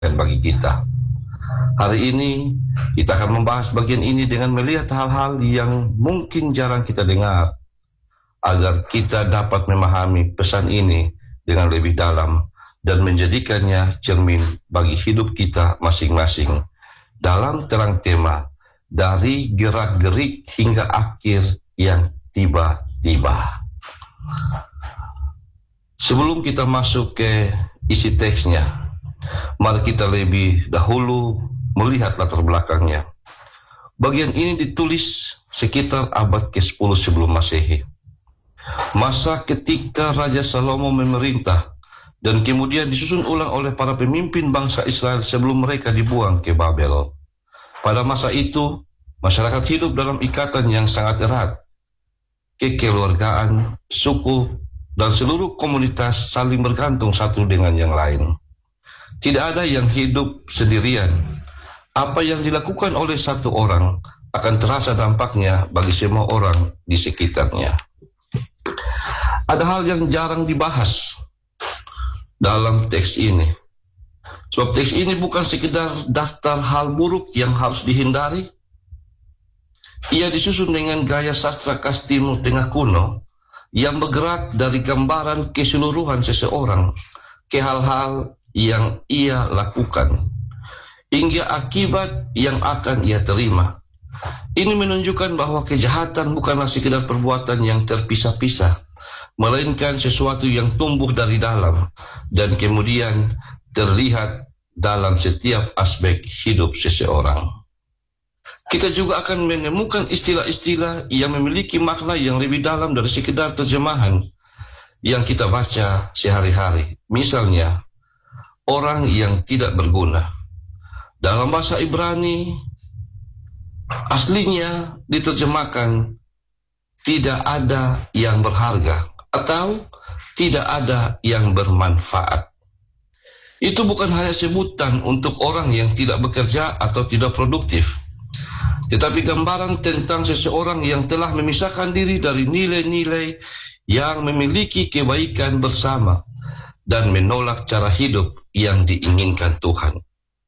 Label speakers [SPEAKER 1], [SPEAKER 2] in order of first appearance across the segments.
[SPEAKER 1] bagi kita. Hari ini kita akan membahas bagian ini dengan melihat hal-hal yang mungkin jarang kita dengar, agar kita dapat memahami pesan ini dengan lebih dalam dan menjadikannya cermin bagi hidup kita masing-masing dalam terang tema dari gerak-gerik hingga akhir yang tiba-tiba. Sebelum kita masuk ke isi teksnya, mari kita lebih dahulu melihat latar belakangnya. Bagian ini ditulis sekitar abad ke-10 sebelum Masehi. Masa ketika Raja Salomo memerintah dan kemudian disusun ulang oleh para pemimpin bangsa Israel sebelum mereka dibuang ke Babel. Pada masa itu, masyarakat hidup dalam ikatan yang sangat erat. Kekeluargaan, suku, dan seluruh komunitas saling bergantung satu dengan yang lain. Tidak ada yang hidup sendirian. Apa yang dilakukan oleh satu orang akan terasa dampaknya bagi semua orang di sekitarnya. Ada hal yang jarang dibahas dalam teks ini. Sebab teks ini bukan sekedar daftar hal buruk yang harus dihindari. Ia disusun dengan gaya sastra khas Timur Tengah kuno yang bergerak dari gambaran keseluruhan seseorang ke hal-hal yang ia lakukan hingga akibat yang akan ia terima. Ini menunjukkan bahwa kejahatan bukanlah sekedar perbuatan yang terpisah-pisah, melainkan sesuatu yang tumbuh dari dalam dan kemudian terlihat dalam setiap aspek hidup seseorang. Kita juga akan menemukan istilah-istilah yang memiliki makna yang lebih dalam dari sekedar terjemahan yang kita baca sehari-hari. Misalnya, orang yang tidak berguna. Dalam bahasa Ibrani, aslinya diterjemahkan tidak ada yang berharga atau tidak ada yang bermanfaat. Itu bukan hanya sebutan untuk orang yang tidak bekerja atau tidak produktif, tetapi gambaran tentang seseorang yang telah memisahkan diri dari nilai-nilai yang memiliki kebaikan bersama dan menolak cara hidup yang diinginkan Tuhan.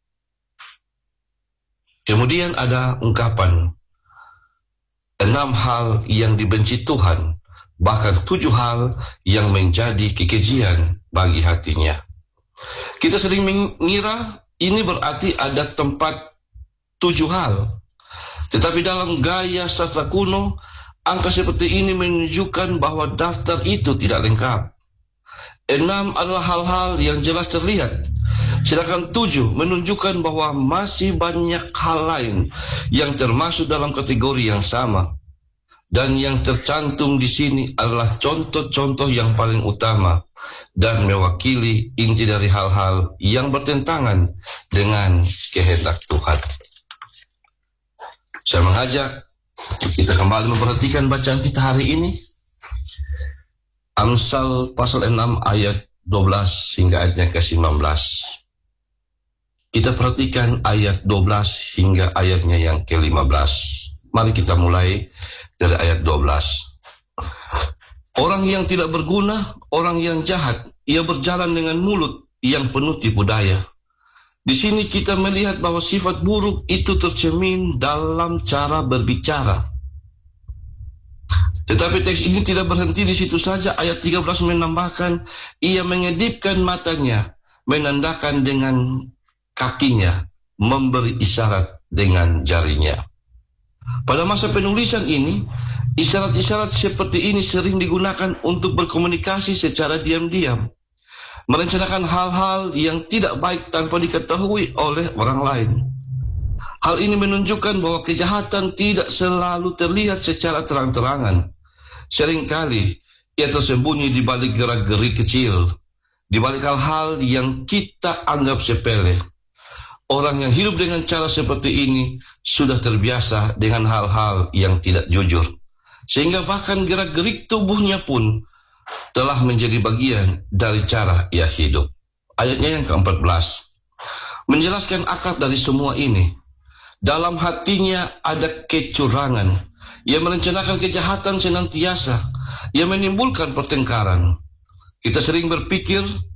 [SPEAKER 1] Kemudian ada ungkapan 6 hal yang dibenci Tuhan, bahkan 7 hal yang menjadi kekejian bagi hatinya. Kita sering mengira ini berarti ada tempat 7 hal. Tetapi dalam gaya sastra kuno, angka seperti ini menunjukkan bahwa daftar itu tidak lengkap. 6 adalah hal-hal yang jelas terlihat, sedangkan 7 menunjukkan bahwa masih banyak hal lain yang termasuk dalam kategori yang sama. Dan yang tercantum di sini adalah contoh-contoh yang paling utama dan mewakili inti dari hal-hal yang bertentangan dengan kehendak Tuhan. Saya mengajak kita kembali memperhatikan bacaan kita hari ini. Amsal pasal 6 ayat 12 hingga ayatnya ke-19. Kita perhatikan ayat 12 hingga ayatnya yang ke-15. Mari kita mulai dari ayat 12. Orang yang tidak berguna, orang yang jahat, ia berjalan dengan mulut yang penuh tipu daya. Di sini kita melihat bahwa sifat buruk itu tercermin dalam cara berbicara. Tetapi teks ini tidak berhenti di situ saja. Ayat 13 menambahkan, ia mengedipkan matanya, menandakan dengan kakinya, memberi isyarat dengan jarinya. Pada masa penulisan ini, isyarat-isyarat seperti ini sering digunakan untuk berkomunikasi secara diam-diam, merencanakan hal-hal yang tidak baik tanpa diketahui oleh orang lain. Hal ini menunjukkan bahwa kejahatan tidak selalu terlihat secara terang-terangan. Seringkali ia tersembunyi di balik gerak-gerik kecil, di balik hal-hal yang kita anggap sepele. Orang yang hidup dengan cara seperti ini sudah terbiasa dengan hal-hal yang tidak jujur, sehingga bahkan gerak-gerik tubuhnya pun telah menjadi bagian dari cara ia hidup. Ayatnya yang ke-14 menjelaskan akar dari semua ini. Dalam hatinya ada kecurangan. Ia merencanakan kejahatan senantiasa. Ia menimbulkan pertengkaran. Kita sering berpikir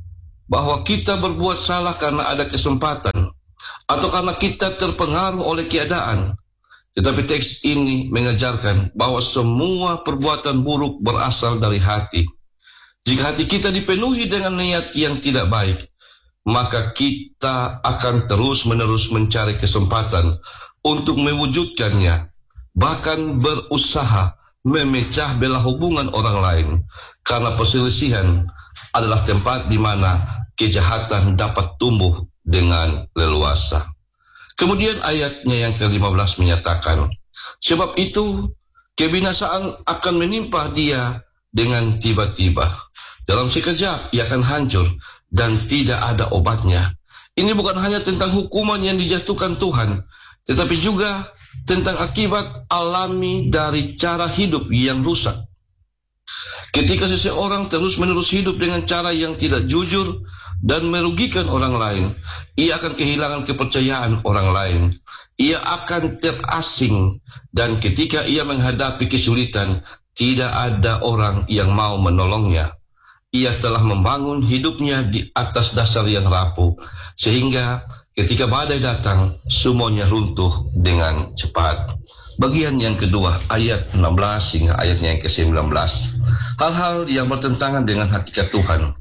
[SPEAKER 1] bahwa kita berbuat salah karena ada kesempatan atau karena kita terpengaruh oleh keadaan. Tetapi teks ini mengajarkan bahwa semua perbuatan buruk berasal dari hati. Jika hati kita dipenuhi dengan niat yang tidak baik, maka kita akan terus-menerus mencari kesempatan untuk mewujudkannya, bahkan berusaha memecah belah hubungan orang lain, karena perselisihan adalah tempat di mana kejahatan dapat tumbuh dengan leluasa. Kemudian ayatnya yang ke-15 menyatakan, sebab itu kebinasaan akan menimpa dia dengan tiba-tiba. Dalam sekejap ia akan hancur dan tidak ada obatnya. Ini bukan hanya tentang hukuman yang dijatuhkan Tuhan, tetapi juga tentang akibat alami dari cara hidup yang rusak. Ketika seseorang terus-menerus hidup dengan cara yang tidak jujur dan merugikan orang lain, ia akan kehilangan kepercayaan orang lain. Ia akan terasing, dan ketika ia menghadapi kesulitan, tidak ada orang yang mau menolongnya. Ia telah membangun hidupnya di atas dasar yang rapuh, sehingga ketika badai datang, semuanya runtuh dengan cepat. Bagian yang kedua, ayat 16 hingga ayatnya yang ke-19. Hal-hal yang bertentangan dengan hakikat Tuhan.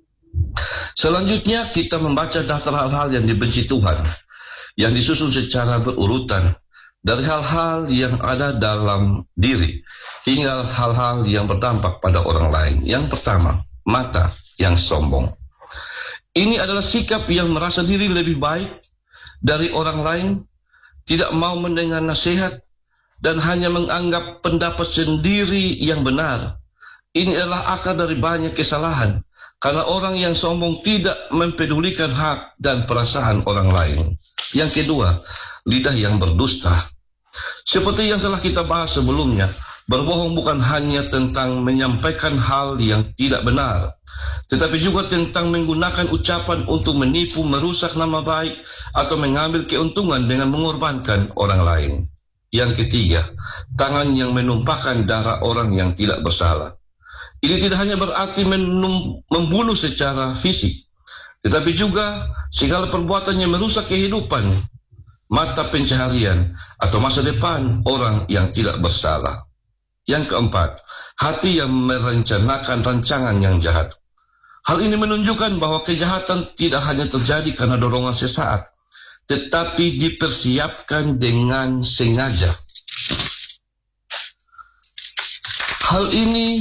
[SPEAKER 1] Selanjutnya kita membaca daftar hal-hal yang dibenci Tuhan, yang disusun secara berurutan, dari hal-hal yang ada dalam diri, hingga hal-hal yang berdampak pada orang lain. Yang pertama, mata yang sombong. Ini adalah sikap yang merasa diri lebih baik dari orang lain, tidak mau mendengar nasihat, dan hanya menganggap pendapat sendiri yang benar. Ini adalah akar dari banyak kesalahan, karena orang yang sombong tidak mempedulikan hak dan perasaan orang lain. Yang kedua, lidah yang berdusta. Seperti yang telah kita bahas sebelumnya, berbohong bukan hanya tentang menyampaikan hal yang tidak benar, tetapi juga tentang menggunakan ucapan untuk menipu, merusak nama baik, atau mengambil keuntungan dengan mengorbankan orang lain. Yang ketiga, tangan yang menumpahkan darah orang yang tidak bersalah. Ini tidak hanya berarti membunuh secara fisik, tetapi juga segala perbuatan yang merusak kehidupan, mata pencaharian, atau masa depan orang yang tidak bersalah. Yang keempat, hati yang merencanakan rancangan yang jahat. Hal ini menunjukkan bahwa kejahatan tidak hanya terjadi karena dorongan sesaat, tetapi dipersiapkan dengan sengaja. Hal ini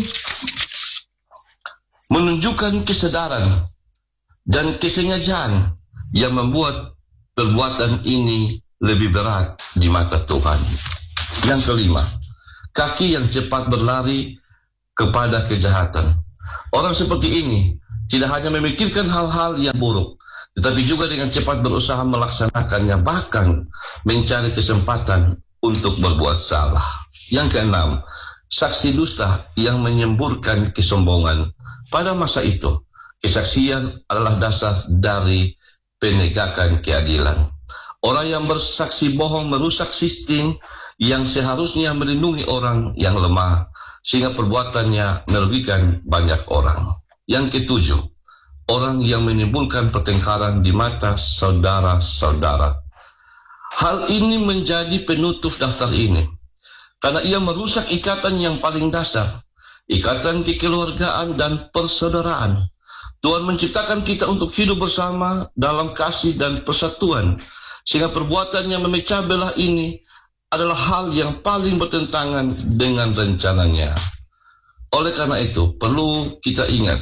[SPEAKER 1] menunjukkan kesadaran dan kesengajaan yang membuat perbuatan ini lebih berat di mata Tuhan. Yang kelima, kaki yang cepat berlari kepada kejahatan. Orang seperti ini tidak hanya memikirkan hal-hal yang buruk, tetapi juga dengan cepat berusaha melaksanakannya, bahkan mencari kesempatan untuk berbuat salah. Yang keenam, saksi dusta yang menyemburkan kesombongan. Pada masa itu, kesaksian adalah dasar dari penegakan keadilan. Orang yang bersaksi bohong merusak sistem yang seharusnya melindungi orang yang lemah, sehingga perbuatannya merugikan banyak orang. Yang ketujuh, orang yang menimbulkan pertengkaran di mata saudara-saudara. Hal ini menjadi penutup daftar ini, karena ia merusak ikatan yang paling dasar, ikatan kekeluargaan dan persaudaraan. Tuhan menciptakan kita untuk hidup bersama dalam kasih dan persatuan, sehingga perbuatan yang memecah belah ini adalah hal yang paling bertentangan dengan rencananya. Oleh karena itu, perlu kita ingat,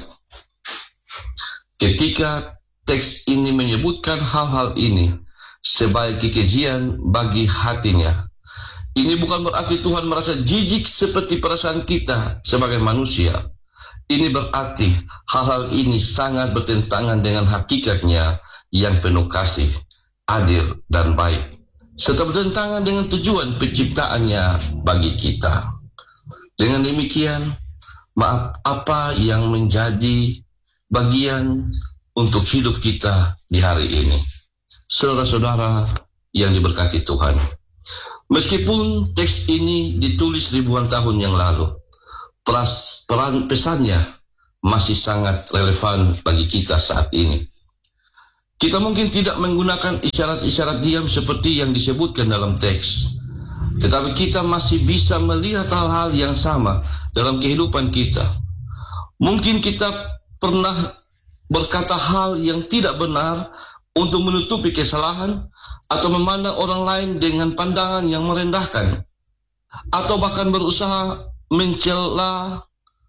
[SPEAKER 1] ketika teks ini menyebutkan hal-hal ini sebagai kekejian bagi hatinya, ini bukan berarti Tuhan merasa jijik seperti perasaan kita sebagai manusia. Ini berarti hal-hal ini sangat bertentangan dengan hakikatnya yang penuh kasih, adil, dan baik, serta bertentangan dengan tujuan penciptaannya bagi kita. Dengan demikian, maaf apa yang menjadi bagian untuk hidup kita di hari ini. Saudara-saudara yang diberkati Tuhan, meskipun teks ini ditulis ribuan tahun yang lalu, pesannya masih sangat relevan bagi kita saat ini. Kita mungkin tidak menggunakan isyarat-isyarat diam seperti yang disebutkan dalam teks, tetapi kita masih bisa melihat hal-hal yang sama dalam kehidupan kita. Mungkin kita pernah berkata hal yang tidak benar untuk menutupi kesalahan, atau memandang orang lain dengan pandangan yang merendahkan, atau bahkan berusaha mencela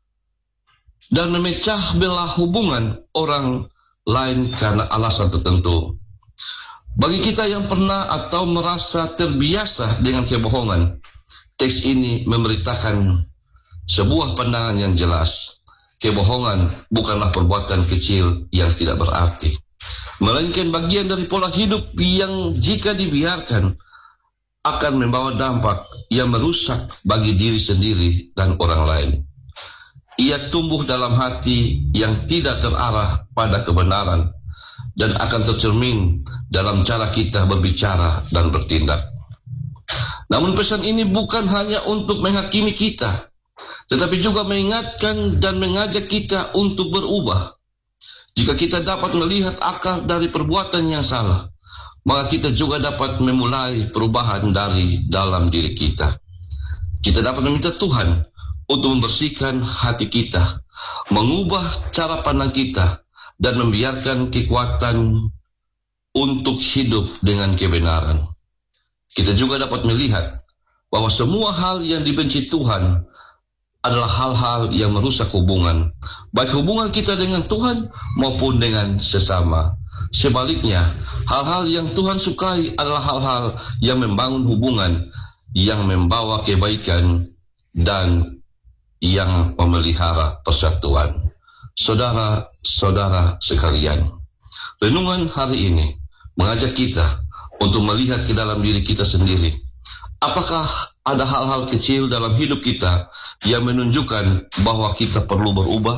[SPEAKER 1] dan memecah belah hubungan orang lain karena alasan tertentu. Bagi kita yang pernah atau merasa terbiasa dengan kebohongan, teks ini memberitakan sebuah pandangan yang jelas. Kebohongan bukanlah perbuatan kecil yang tidak berarti, melainkan bagian dari pola hidup yang jika dibiarkan akan membawa dampak yang merusak bagi diri sendiri dan orang lain. Ia tumbuh dalam hati yang tidak terarah pada kebenaran dan akan tercermin dalam cara kita berbicara dan bertindak. Namun pesan ini bukan hanya untuk menghakimi kita, tetapi juga mengingatkan dan mengajak kita untuk berubah. Jika kita dapat melihat akar dari perbuatan yang salah, maka kita juga dapat memulai perubahan dari dalam diri kita. Kita dapat meminta Tuhan untuk membersihkan hati kita, mengubah cara pandang kita, dan membiarkan kekuatan untuk hidup dengan kebenaran. Kita juga dapat melihat bahwa semua hal yang dibenci Tuhan adalah hal-hal yang merusak hubungan, baik hubungan kita dengan Tuhan maupun dengan sesama. Sebaliknya, hal-hal yang Tuhan sukai adalah hal-hal yang membangun hubungan, yang membawa kebaikan, dan yang memelihara persatuan. Saudara-saudara sekalian, renungan hari ini mengajak kita untuk melihat ke dalam diri kita sendiri. Apakah ada hal-hal kecil dalam hidup kita yang menunjukkan bahwa kita perlu berubah?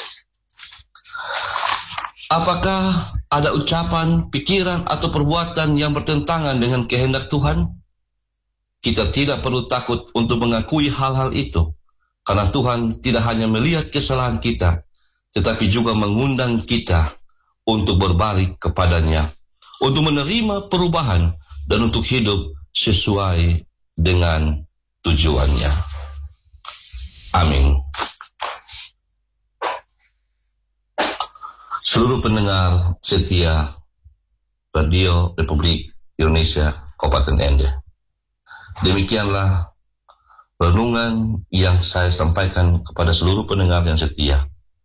[SPEAKER 1] Apakah ada ucapan, pikiran, atau perbuatan yang bertentangan dengan kehendak Tuhan? Kita tidak perlu takut untuk mengakui hal-hal itu, karena Tuhan tidak hanya melihat kesalahan kita, tetapi juga mengundang kita untuk berbalik kepadanya, untuk menerima perubahan, dan untuk hidup sesuai dengan tujuannya. Amin. Seluruh pendengar setia Radio Republik Indonesia Kabupaten Ende, demikianlah renungan yang saya sampaikan kepada seluruh pendengar yang setia.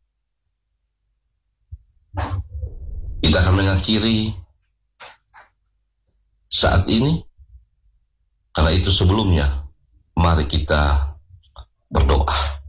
[SPEAKER 1] Kita akan mengakhiri saat ini. Karena itu sebelumnya, mari kita berdoa.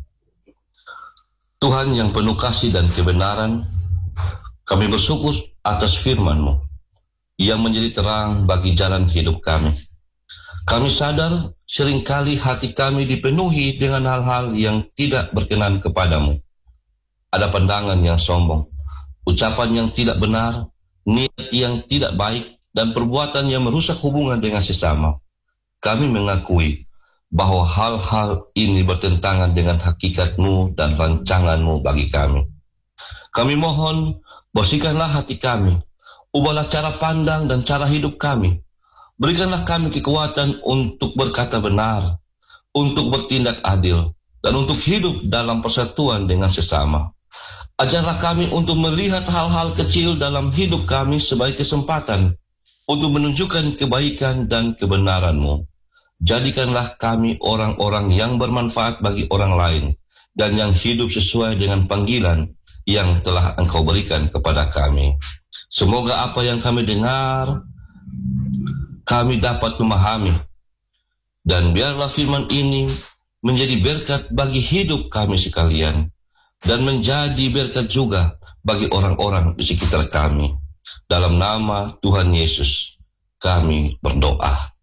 [SPEAKER 1] Tuhan yang penuh kasih dan kebenaran, kami bersyukur atas firman-Mu yang menjadi terang bagi jalan hidup kami. Kami sadar seringkali hati kami dipenuhi dengan hal-hal yang tidak berkenan kepadamu. Ada pandangan yang sombong, ucapan yang tidak benar, niat yang tidak baik, dan perbuatan yang merusak hubungan dengan sesama. Kami mengakui bahwa hal-hal ini bertentangan dengan hakikat-Mu dan rancangan-Mu bagi kami. Kami mohon, bersihkanlah hati kami, ubahlah cara pandang dan cara hidup kami. Berikanlah kami kekuatan untuk berkata benar, untuk bertindak adil, dan untuk hidup dalam persatuan dengan sesama. Ajarlah kami untuk melihat hal-hal kecil dalam hidup kami sebagai kesempatan untuk menunjukkan kebaikan dan kebenaran-Mu. Jadikanlah kami orang-orang yang bermanfaat bagi orang lain dan yang hidup sesuai dengan panggilan yang telah Engkau berikan kepada kami. Semoga apa yang kami dengar, kami dapat memahami, dan biarlah firman ini menjadi berkat bagi hidup kami sekalian, dan menjadi berkat juga bagi orang-orang di sekitar kami. Dalam nama Tuhan Yesus, kami berdoa.